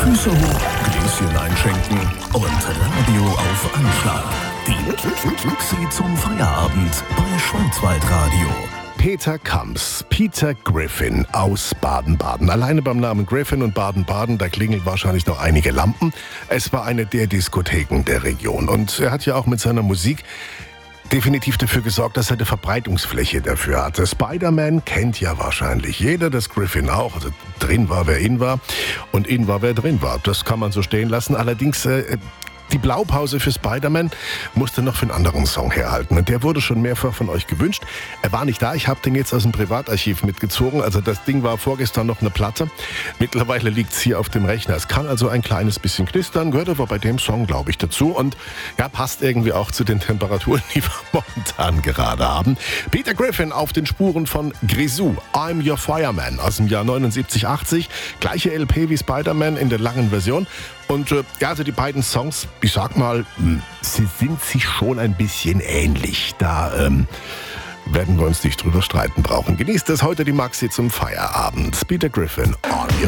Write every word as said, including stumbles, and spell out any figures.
Füße hoch, Gläschen einschenken und Radio auf Anschlag. Die Klicksi zum Feierabend bei Schwarzwaldradio. Peter Kamps, Peter Griffin aus Baden-Baden. Alleine beim Namen Griffin und Baden-Baden, da klingelt wahrscheinlich noch einige Lampen. Es war eine der Diskotheken der Region. Und er hat ja auch mit seiner Musik definitiv dafür gesorgt, dass er eine Verbreitungsfläche dafür hatte. Spider-Man kennt ja wahrscheinlich jeder, das Griffin auch. Also drin war, wer in war und in war, wer drin war. Das kann man so stehen lassen. Allerdings äh, die Blaupause für Spider-Man musste noch für einen anderen Song herhalten. Und der wurde schon mehrfach von euch gewünscht. Er war nicht da, ich habe den jetzt aus dem Privatarchiv mitgezogen. Also das Ding war vorgestern noch eine Platte. Mittlerweile liegt es hier auf dem Rechner. Es kann also ein kleines bisschen knistern, gehört aber bei dem Song, glaube ich, dazu. Und ja, passt irgendwie auch zu den Temperaturen, die wir momentan gerade haben. Peter Griffin auf den Spuren von Grisou, I'm Your Fireman aus dem Jahr neunundsiebzig achtzig. Gleiche L P wie Spider-Man in der langen Version. Und äh, ja, also die beiden Songs, ich sag mal, sie sind sich schon ein bisschen ähnlich. Da ähm, werden wir uns nicht drüber streiten brauchen. Genießt das heute die Maxi zum Feierabend. Peter Griffin, On Your